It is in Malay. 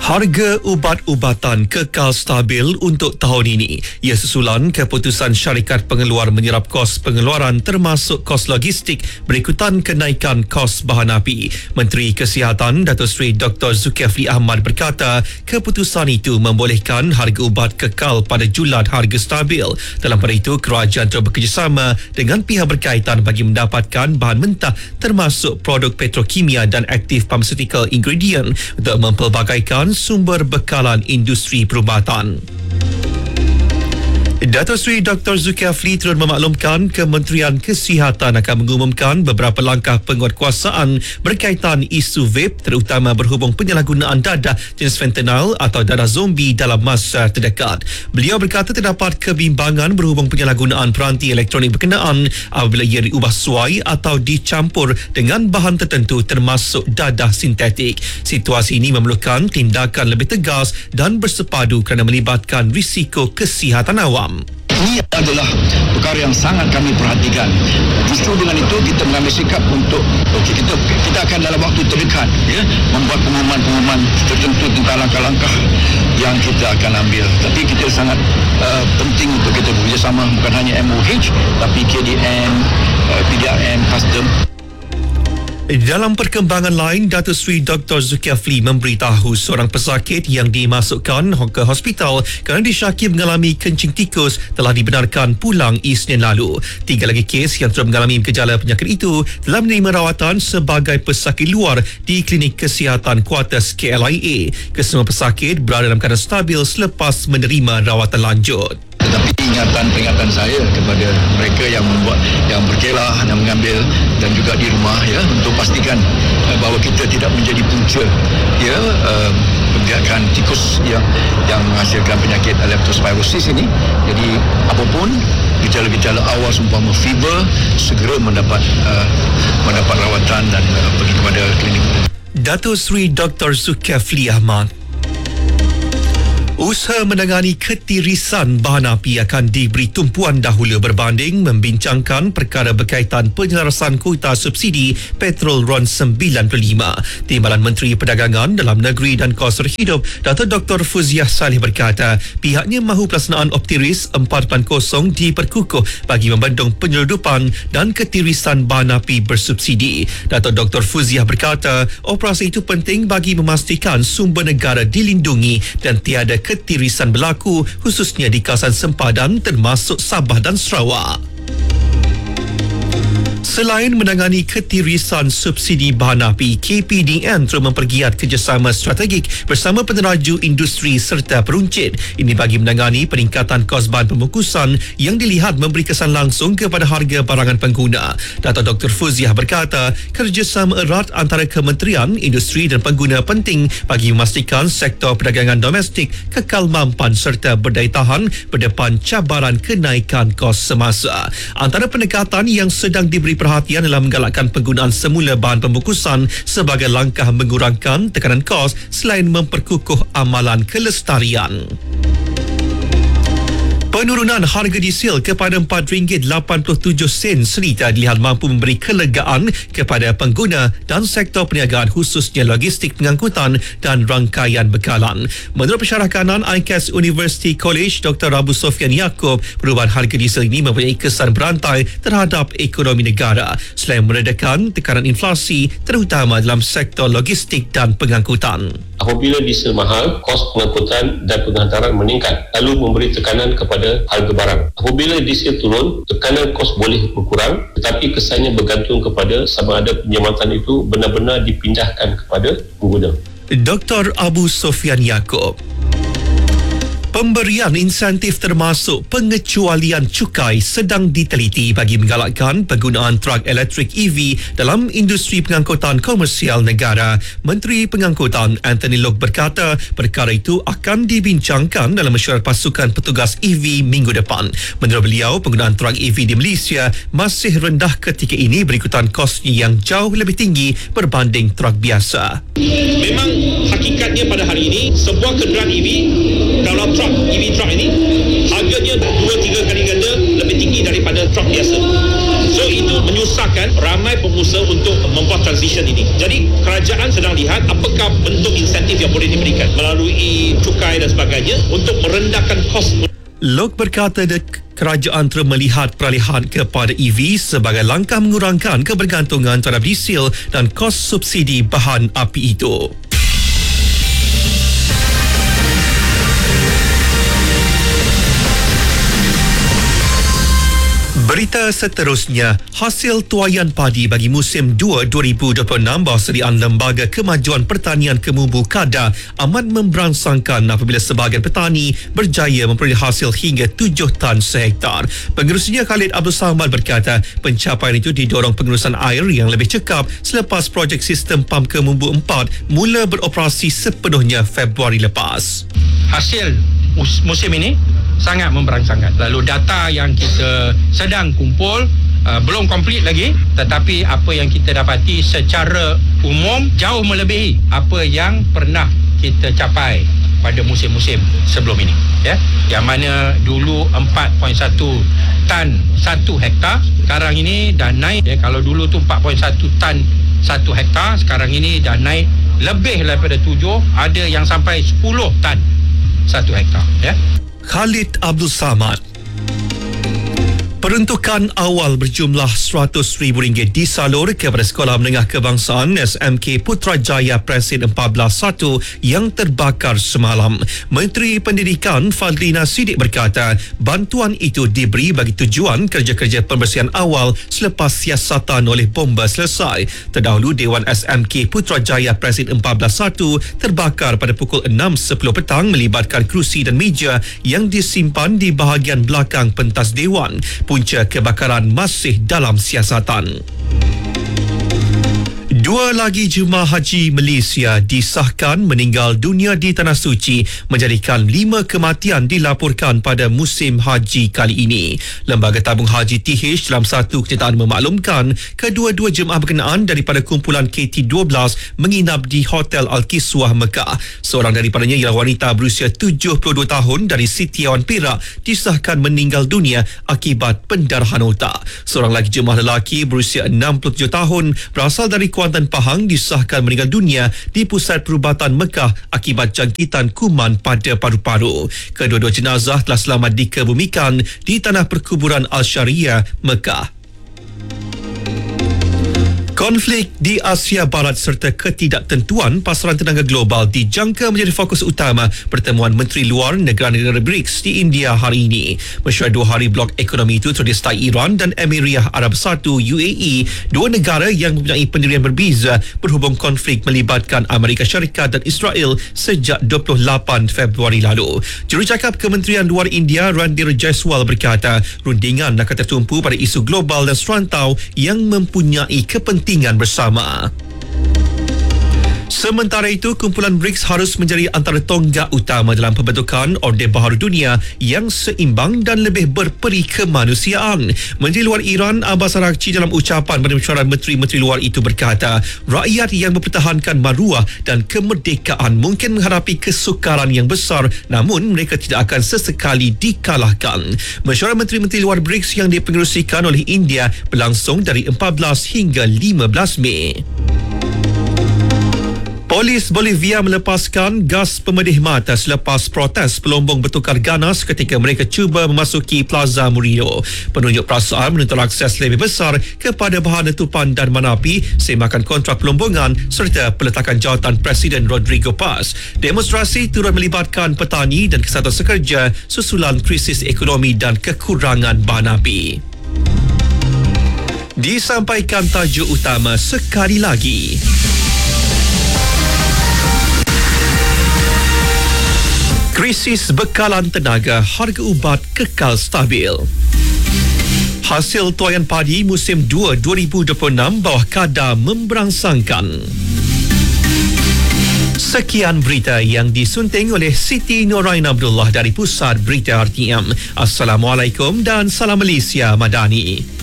Harga ubat-ubatan kekal stabil untuk tahun ini. Ia susulan keputusan syarikat pengeluar menyerap kos pengeluaran termasuk kos logistik berikutan kenaikan kos bahan api. Menteri Kesihatan Datuk Seri Dr. Zulkifli Ahmad berkata, keputusan itu membolehkan harga ubat kekal pada julat harga stabil. Dalam pada itu, kerajaan terus bekerjasama dengan pihak berkaitan bagi mendapatkan bahan mentah termasuk produk petrokimia dan aktif pharmaceutical ingredient untuk mempelbagaikan sumber bekalan industri perubatan. Datuk Seri Dr. Zulkifli turut memaklumkan Kementerian Kesihatan akan mengumumkan beberapa langkah penguatkuasaan berkaitan isu vape terutama berhubung penyalahgunaan dadah jenis fentanyl atau dadah zombie dalam masa terdekat. Beliau berkata terdapat kebimbangan berhubung penyalahgunaan peranti elektronik berkenaan apabila ia diubah suai atau dicampur dengan bahan tertentu termasuk dadah sintetik. Situasi ini memerlukan tindakan lebih tegas dan bersepadu kerana melibatkan risiko kesihatan awam. Ini adalah perkara yang sangat kami perhatikan. Justru dengan itu kita mengambil sikap untuk kita akan dalam waktu terdekat membuat pengumuman-pengumuman tertentu tentang langkah-langkah yang kita akan ambil. Tapi kita sangat penting untuk kita bekerjasama bukan hanya MOH tapi KDN, PDRM, Custom. Dalam perkembangan lain, Datuk Seri Dr. Zulkifli memberitahu seorang pesakit yang dimasukkan ke hospital kerana disyaki mengalami kencing tikus telah dibenarkan pulang Isnin lalu. 3 lagi kes yang terus mengalami gejala penyakit itu telah menerima rawatan sebagai pesakit luar di Klinik Kesihatan Kuartus KLIA. Kesemua pesakit berada dalam keadaan stabil selepas menerima rawatan lanjut. Tetapi peringatan saya kepada mereka yang berkelah dan mengambil dan juga di rumah untuk pastikan bahawa kita tidak menjadi punca pergerakan tikus yang menghasilkan penyakit leptospirosis ini. Jadi apapun gejala-gejala awal seumpama fever segera mendapat rawatan dan pergi kepada klinik. Datuk Seri Dr. Zulkifli Ahmad. Usaha menangani ketirisan bahan api akan diberi tumpuan dahulu berbanding membincangkan perkara berkaitan penyelarasan kuota subsidi petrol RON 95. Timbalan Menteri Perdagangan Dalam Negeri dan Kos Hidup Dato' Dr. Fuziah Saleh berkata pihaknya mahu pelaksanaan Optiris 480 diperkukuh bagi membendung penyeludupan dan ketirisan bahan api bersubsidi. Dato' Dr. Fuziah berkata operasi itu penting bagi memastikan sumber negara dilindungi dan tiada ketirisan berlaku khususnya di kawasan sempadan termasuk Sabah dan Sarawak. Selain menangani ketirisan subsidi bahan api, KPDN terus mempergiat kerjasama strategik bersama peneraju industri serta peruncit. Ini bagi menangani peningkatan kos bahan pembungkusan yang dilihat memberi kesan langsung kepada harga barangan pengguna. Dato' Dr. Fuziah berkata, kerjasama erat antara kementerian, industri dan pengguna penting bagi memastikan sektor perdagangan domestik kekal mampan serta berdaya tahan berdepan cabaran kenaikan kos semasa. Antara pendekatan yang sedang diberi perhatian dalam menggalakkan penggunaan semula bahan pembungkusan sebagai langkah mengurangkan tekanan kos selain memperkukuh amalan kelestarian. Penurunan harga diesel kepada RM4.87 seliter dilihat mampu memberi kelegaan kepada pengguna dan sektor perniagaan khususnya logistik pengangkutan dan rangkaian bekalan. Menurut pensyarah kanan ICAS University College Dr. Abu Sofyan Yaakob, perubahan harga diesel ini mempunyai kesan berantai terhadap ekonomi negara selain meredakan tekanan inflasi terutama dalam sektor logistik dan pengangkutan. Apabila diesel mahal, kos pengangkutan dan penghantaran meningkat, lalu memberi tekanan kepada harga barang. Apabila diesel turun, tekanan kos boleh berkurang, tetapi kesannya bergantung kepada sama ada penjamatan itu benar-benar dipindahkan kepada pengguna. Dr. Abu Sofyan Yaakob. Pemberian insentif termasuk pengecualian cukai sedang diteliti bagi menggalakkan penggunaan truk elektrik EV dalam industri pengangkutan komersial negara. Menteri Pengangkutan Anthony Loke berkata perkara itu akan dibincangkan dalam mesyuarat pasukan petugas EV minggu depan. Menurut beliau, penggunaan truk EV di Malaysia masih rendah ketika ini berikutan kosnya yang jauh lebih tinggi berbanding truk biasa. Memang hakikatnya pada hari ini sebuah kenderaan EV dalam EV truck ini harganya 2-3 kali ganda lebih tinggi daripada truck biasa. So itu menyusahkan membolehkan ramai pengusaha untuk membuat transition ini. Jadi kerajaan sedang lihat apakah bentuk insentif yang boleh diberikan melalui cukai dan sebagainya untuk merendahkan kos. Lok berkata kerajaan terus melihat peralihan kepada EV sebagai langkah mengurangkan kebergantungan terhadap diesel dan kos subsidi bahan api itu. Berita seterusnya, hasil tuaian padi bagi musim 2 2026 bawasarian Lembaga Kemajuan Pertanian Kemumbu Kedah amat memberangsangkan apabila sebahagian petani berjaya memperoleh hasil hingga 7 tan sehektar. Pengerusinya Khalid Abdul Samad berkata pencapaian itu didorong pengurusan air yang lebih cekap selepas projek sistem pam Kemumbu 4 mula beroperasi sepenuhnya Februari lepas. Hasil musim ini sangat memberangsangkan. Lalu data yang kita sedang kumpul belum komplit lagi, tetapi apa yang kita dapati secara umum jauh melebihi apa yang pernah kita capai pada musim-musim sebelum ini, ya. Yang mana dulu 4.1 tan 1 hektar, sekarang ini dah naik, ya. Kalau dulu tu 4.1 tan 1 hektar, sekarang ini dah naik lebih daripada 7, ada yang sampai 10 tan 1 hektar, ya. Khalid Abdul Samad. Peruntukan awal berjumlah RM100,000 disalur kepada Sekolah Menengah Kebangsaan SMK Putrajaya Presiden 14-1 yang terbakar semalam. Menteri Pendidikan Fadlina Siddiq berkata bantuan itu diberi bagi tujuan kerja-kerja pembersihan awal selepas siasatan oleh bomba selesai. Terdahulu Dewan SMK Putrajaya Presiden 14-1 terbakar pada pukul 6.10 petang melibatkan kerusi dan meja yang disimpan di bahagian belakang pentas Dewan. Punca kebakaran masih dalam siasatan. 2 lagi jemaah haji Malaysia disahkan meninggal dunia di Tanah Suci, menjadikan 5 kematian dilaporkan pada musim haji kali ini. Lembaga Tabung Haji TH dalam satu kenyataan memaklumkan kedua-dua jemaah berkenaan daripada kumpulan KT12 menginap di Hotel Al-Kiswah Mekah. Seorang daripadanya ialah wanita berusia 72 tahun dari Siti Awan Perak disahkan meninggal dunia akibat pendarahan otak. Seorang lagi jemaah lelaki berusia 67 tahun berasal dari Kuantan Pahang disahkan meninggal dunia di Pusat Perubatan Mekah akibat jangkitan kuman pada paru-paru. Kedua-dua jenazah telah selamat dikebumikan di Tanah Perkuburan Al-Syariah, Mekah. Konflik di Asia Barat serta ketidaktentuan pasaran tenaga global dijangka menjadi fokus utama pertemuan Menteri Luar negara-negara BRICS di India hari ini. Mesyuarat 2 hari blok ekonomi itu disertai Iran dan Emiria Arab Bersatu UAE, dua negara yang mempunyai pendirian berbeza berhubung konflik melibatkan Amerika Syarikat dan Israel sejak 28 Februari lalu. Jurucakap Kementerian Luar India Randhir Jaiswal berkata rundingan akan tertumpu pada isu global dan serantau yang mempunyai kepentingan bersama. Sementara itu, kumpulan BRICS harus menjadi antara tonggak utama dalam pembentukan Orden Baharu Dunia yang seimbang dan lebih berperi kemanusiaan. Menteri Luar Iran Abbas Araghchi dalam ucapan pada mesyuarat menteri-menteri luar itu berkata, rakyat yang mempertahankan maruah dan kemerdekaan mungkin menghadapi kesukaran yang besar, namun mereka tidak akan sesekali dikalahkan. Mesyuarat menteri-menteri luar BRICS yang dipengerusikan oleh India berlangsung dari 14 hingga 15 Mei. Polis Bolivia melepaskan gas pemedih mata selepas protes pelombong bertukar ganas ketika mereka cuba memasuki Plaza Murillo. Penunjuk perasaan menuntut akses lebih besar kepada bahan letupan dan manapi semakan kontrak pelombongan serta peletakan jawatan Presiden Rodrigo Paz. Demonstrasi turut melibatkan petani dan kesatuan sekerja susulan krisis ekonomi dan kekurangan bahan api. Disampaikan tajuk utama sekali lagi. Krisis bekalan tenaga, harga ubat kekal stabil. Hasil tuaian padi musim 2 2026 bawah kadar memberangsangkan. Sekian berita yang disunting oleh Siti Norain Abdullah dari Pusat Berita RTM. Assalamualaikum dan salam Malaysia Madani.